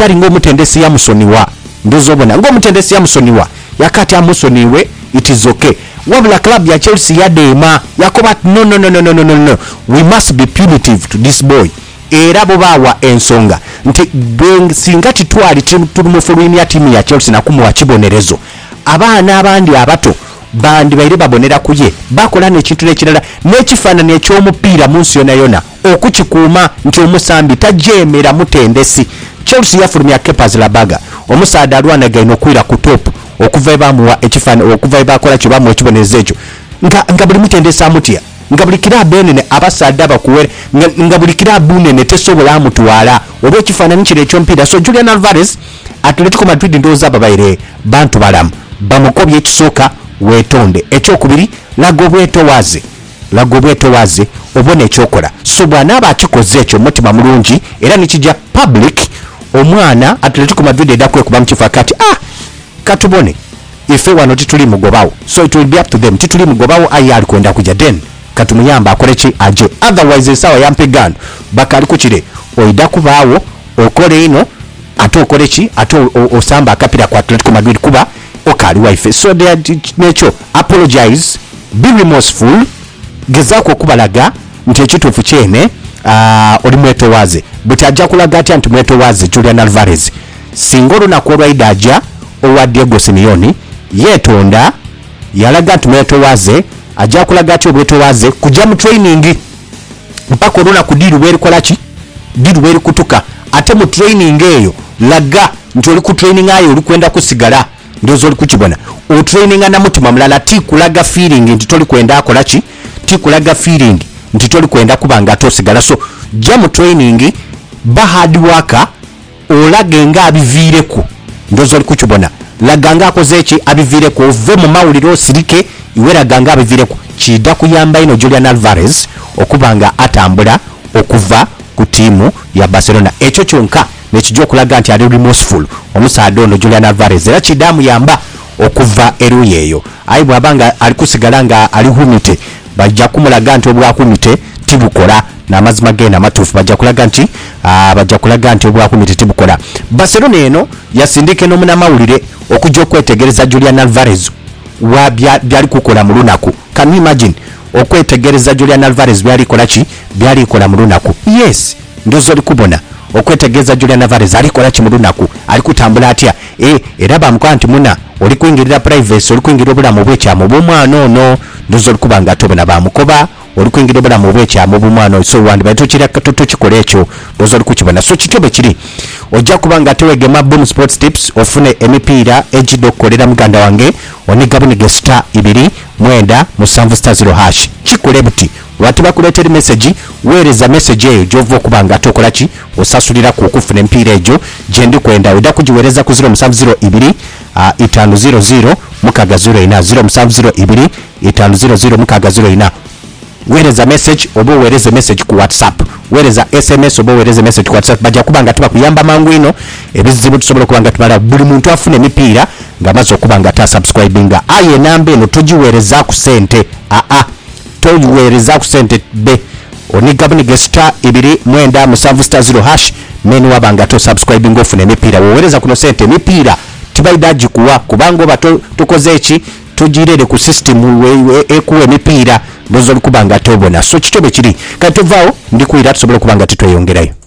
kitali ng'omutendesi yamusoniwa ndozobona ng'omutendesi yamusoniwa yakati amusoniwe it is okay wabula club ya Chelsea yadeema yakoba no we must be punitive to this boy era bo bawa ensonga nti singa titwali tulumufulumya ya timu ya Chelsea nakumuwa kibonerezo abaana abandi abato bandi baire babonera kuye bakola n'ekintu ekirala n'ekifaananyi eky'omupiira mu nsi yona okukikuuma nti omusambi tajemera mutendesi. Chelsea yafulumya Kepa Arrizabalaga omusaada alwanagaine okwira ku top okuva bamuwa ekifaananyi okuva bakola kyo bamuwa ekibonerezo ekyo nga buli mutendesi amutya nga buli kirabu enene abasaada bakuwere nga buli kirabu nene tesobola amutwala oba ekifaananyi kino eky'omupiira. So Julian Alvarez Atletico Madrid ndowooza babaire bantu balamu bamukobye ekisooka wetonde ekyokubiri laga obwetowaze obona ekyokola. So bw'anaaba akikoze ekyo mutima mulungi era nikijja public omwana Atletico Madrid edakwekuba mu kifo kati katubone ife wano tituli mugobawo. So it will be up to them tituli mugobawo ayi alikwenda kujja then katumuyamba akoleki aje otherwise esawa yampegano bakali kukire oida kubaawo okole ino ate okoleki ate osamba akapira kwa Atletico Madrid kuba okali waife. So nekyo apologize be remorseful gezaako okubalaga nti ekituufu kyene oli mwetowaze buti ajja kulaga atya nti mwetowaze Julian Alvarez singa olunaku olwaida ajja owa Diego Simeone yeetonda yalaga nti mwetowaze ajja kulaga atya obwetowaze kujja mu training mpaka olunaku diru bwerikolaki diru bwerikutuka ate mu training eyo laga nti oli ku training ayo oli kwenda kusigala ndozo oli kukibona o training na mutima mulala ti kulaga feeling nti toli kwenda akolaki ti kulaga feeling nti toli kwenda kubanga tosigala. So jam training ba hard worker olage nga abivireku ndozo oli kukibona laganga akoze eki abivireku ove mu mawuliro sirike iwera ganga abivireku kida kuyamba ino Julian Alvarez okubanga atambula okuva ku timu ya Barcelona. Ekyo kyonka nekijjo kulaga nti ali remorseful omusaada ono Julian Alvarez era kidamu yamba okuva eruyeyo ayi bwabanga ali kusigala nga ali humite bajja kumulaga nti obwakumite tibukola n'amazima gena matufu bajja kulaga nti obwakumite tibukola. Barcelona eno yasindike n'omunamawulire okujja okwetegereza Julian Alvarez byali kukola mu lunaku. Can you imagine okwetegereza Julian Alvarez byali kola mu lunaku? Yes ndozo likubona okwetegereza Julian Alvarez alikola ki mu lunaku ali kutambula atya era bamukola nti muna oli kuyingirira privacy oli kuyingirira obulamu bw'ekyamu bw'omwana ono ndozo likubanga atobona bamukoba oli kuyingirira obulamu bw'ekyamu bw'omwana. So wandi batokira tutokikola ekyo ndozo likukibona. So kitobe kiri ojja kubanga tewegema Boom Sports Tips ofune emipiira egidokolera muganda wange onigabunige star 2 mwenda musanvu star 0 hash kikole buti wati bakuleetera message weereza message eyo gyova okubanga tokolaki osasulira ku okufuna empiira egyo gyendi kwenda oda kugiweereza ku 0702 500 mukagazuloina 0702 500 mukagazuloina. Weereza message oba weereze message ku WhatsApp weereza SMS oba weereze message ku WhatsApp bajja kubanga tuba kuyamba mangu ino ebizibu tusobola kubanga tumala buli muntu afune emipiira nga maze okubanga ta subscribinga aye nambe no togiweereza ku sente togiweereza ku sente be onigabunige star 2 mwenda musanvu star 0 hash menu wabanga to subscribing ofune emipiira weereza kuno sente emipiira tibaida kuwa kubanga oba tukoze eki tugirere ku system ekuwa emipiira ndozo likubanga tobona. So kitobe kiri katuvao ndikuira tusobola kubanga tutweyongerayo.